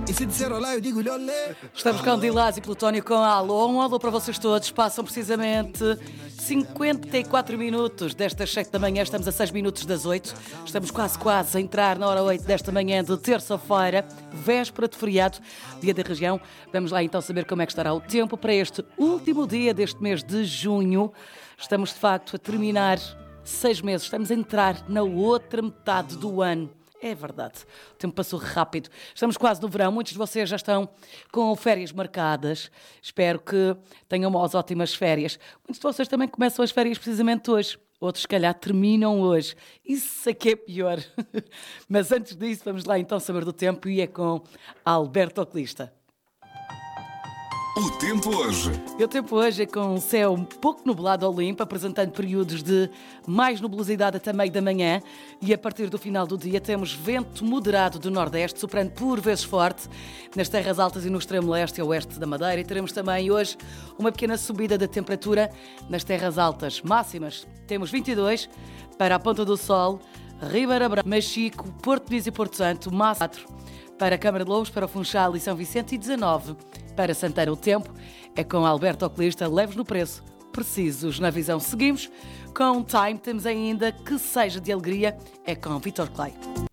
E se disser olá, eu digo-lhe olé. Estamos com Dilás e Plutónio com Alô. Um alô para vocês todos. Passam precisamente 54 minutos destas 7 da manhã. Estamos a 6 minutos das 8. Estamos quase a entrar na hora 8 desta manhã de terça-feira, véspera de feriado, dia da região. Vamos lá então saber como é que estará o tempo para este último dia deste mês de junho. Estamos de facto a terminar 6 meses. Estamos a entrar na outra metade do ano. É verdade, o tempo passou rápido. Estamos quase no verão, muitos de vocês já estão com férias marcadas. Espero que tenham umas ótimas férias. Muitos de vocês também começam as férias precisamente hoje. Outros, se calhar, terminam hoje. Isso é que é pior. Mas antes disso, vamos lá então saber do tempo e é com Alberto Oclista. O tempo hoje. E o tempo hoje é com um céu um pouco nublado ao limpo, apresentando períodos de mais nubosidade até meio da manhã. E a partir do final do dia temos vento moderado do nordeste, soprando por vezes forte nas terras altas e no extremo leste e oeste da Madeira. E teremos também hoje uma pequena subida da temperatura nas terras altas máximas. Temos 22 para a Ponta do Sol, Ribeira Branca, Machico, Porto Pires e Porto Santo, máximo 4 para a Câmara de Lobos, para o Funchal e São Vicente e 19 para Santana. O tempo é com Alberto Oclista, leves no preço, precisos na visão. Seguimos com Time, temos ainda Que Seja de Alegria, é com Vitor Clay.